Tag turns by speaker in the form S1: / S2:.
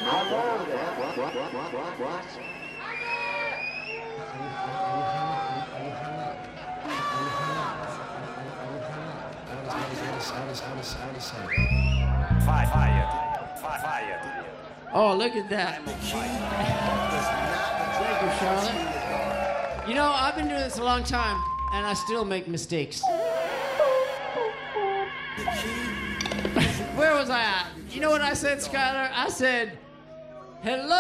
S1: Hello there. What?
S2: Fired.
S3: Oh, look at that. Thank you, Charlotte. You know, I've been doing this a long time, and I still make mistakes. Where was I at? You know what I said, Skylar? I said, hello.